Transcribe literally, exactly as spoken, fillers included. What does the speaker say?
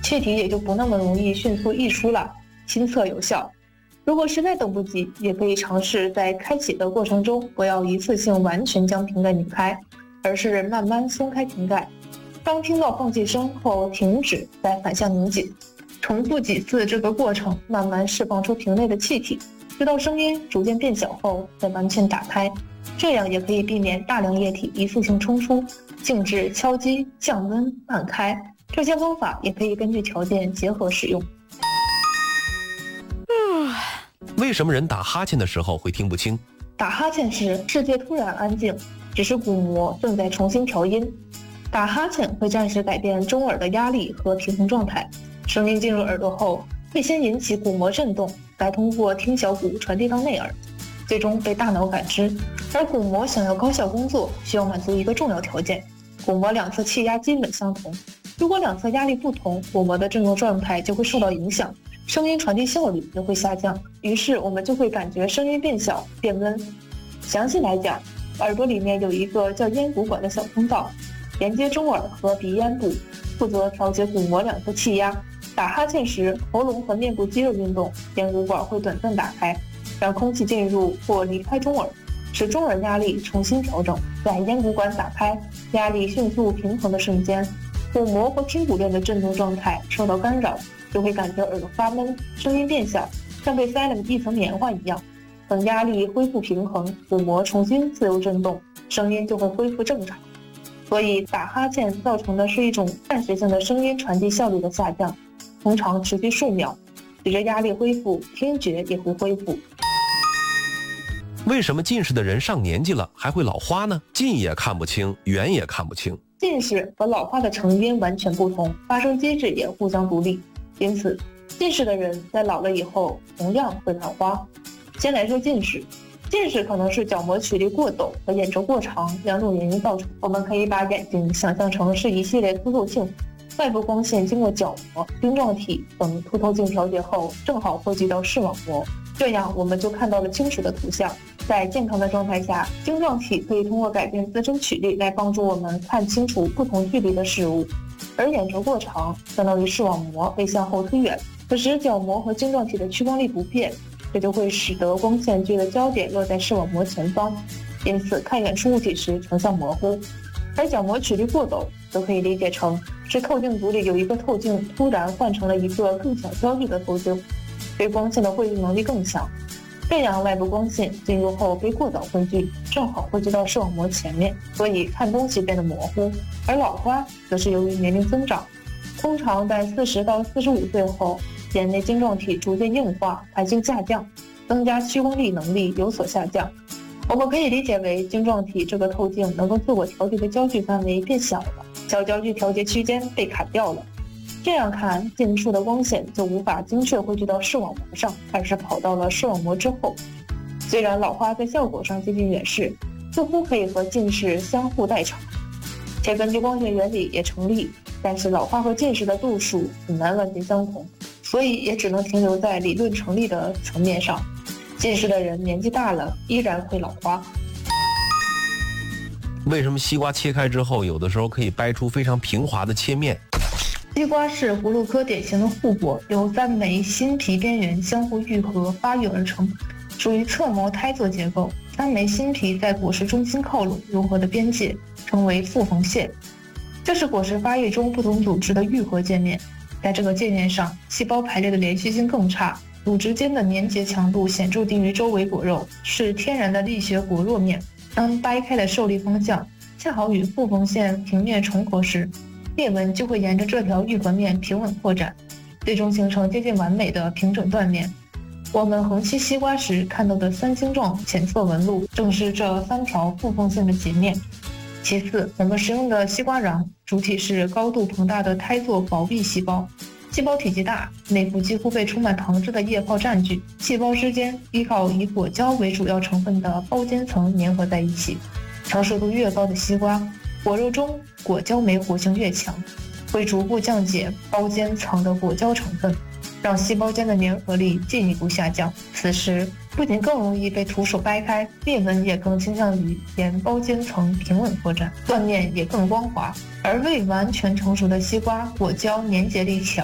气体也就不那么容易迅速溢出了，亲测有效。如果实在等不及，也可以尝试在开启的过程中，不要一次性完全将瓶盖拧开，而是慢慢松开瓶盖。当听到放气声后停止，再反向拧紧，重复几次这个过程，慢慢释放出瓶内的气体，直到声音逐渐变小后再完全打开。这样也可以避免大量液体一次性冲出，静置、敲击、降温、慢开，这些方法也可以根据条件结合使用。 为什么人打哈欠的时候会听不清？ 打哈欠时，世界突然安静，只是鼓膜正在重新调音。打哈欠会暂时改变中耳的压力和平衡状态，声音进入耳朵后，会先引起鼓膜震动，再通过听小骨传递到内耳，最终被大脑感知。而鼓膜想要高效工作，需要满足一个重要条件：鼓膜两侧气压基本相同。如果两侧压力不同，鼓膜的振动状态就会受到影响，声音传递效率也会下降，于是我们就会感觉声音变小、变温。详细来讲，耳朵里面有一个叫咽鼓管的小通道，连接中耳和鼻咽部，负责调节鼓膜两侧气压。打哈欠时，喉咙和面部肌肉运动，咽鼓管会短暂打开，让空气进入或离开中耳，使中耳压力重新调整。在咽鼓管打开、压力迅速平衡的瞬间，鼓膜和听骨链的振动状态受到干扰，就会感觉耳朵发闷，声音变小，像被塞了一层棉花一样。等压力恢复平衡，鼓膜重新自由振动，声音就会恢复正常。所以打哈欠造成的是一种暂时性的声音传递效率的下降，通常持续数秒，随着压力恢复，听觉也会恢复。 为什么近视的人上年纪了还会老花呢？近也看不清，远也看不清。 近视和老花的成因完全不同，发生机制也互相独立，因此近视的人在老了以后同样会老花。先来说近视，近视可能是角膜曲率过陡和眼轴过长两种原因造成。我们可以把眼睛想象成是一系列凸透镜，外部光线经过角膜、晶状体等凸透镜调节后，正好汇聚到视网膜，这样我们就看到了清楚的图像。在健康的状态下，晶状体可以通过改变自身曲率来帮助我们看清楚不同距离的事物，而眼轴过长相当于视网膜被向后推远，可是角膜和晶状体的趋光力不变，这就会使得光线距的焦点落在视网膜前方，因此看远处物体时成像模糊。而角膜曲率过陡则可以理解成是透镜组里有一个透镜突然换成了一个更小焦距的透镜，对光线的汇聚能力更强，这样外部光线进入后被过早汇聚，正好汇聚到视网膜前面，所以看东西变得模糊。而老花则是由于年龄增长，通常在四十到四十五岁后，眼内晶状体逐渐硬化，弹性下降，增加趋光力能力有所下降。我们可以理解为晶状体这个透镜能够自我调节的焦距范围变小了，小焦距调节区间被砍掉了。这样看，近处的光线就无法精确汇聚到视网膜上，而是跑到了视网膜之后。虽然老花在效果上接近远视，似乎可以和近视相互代偿，且根据光学原理也成立，但是老花和近视的度数很难完全相同，所以也只能停留在理论成立的层面上。近视的人年纪大了依然会老花。 为什么西瓜切开之后有的时候可以掰出非常平滑的切面？ 西瓜是葫芦科典型的护果，由三枚新皮边缘相互愈合发育而成，属于侧膜胎座结构。三枚新皮在果实中心靠拢融合的边界称为复缝线，这是果实发育中不同组织的愈合界面。在这个界面上，细胞排列的连续性更差，组织间的粘结强度显著低于周围果肉，是天然的力学果弱面。当掰开的受力方向恰好与复缝线平面重合时，裂纹就会沿着这条愈合面平稳扩展，最终形成接近完美的平整断面。我们横切西瓜时看到的三星状浅色纹路，正是这三条复缝线的截面。其次，我们使用的西瓜瓤主体是高度膨大的胎座薄壁细胞，细胞体积大，内部几乎被充满糖汁的液泡占据，细胞之间依靠以果胶为主要成分的包间层粘合在一起。成熟度越高的西瓜，果肉中果胶酶活性越强，会逐步降解包间层的果胶成分，让细胞间的粘合力进一步下降。此时不仅更容易被徒手掰开，裂纹也更倾向于沿包间层平稳扩展，断面也更光滑。而未完全成熟的西瓜，果胶粘结力强，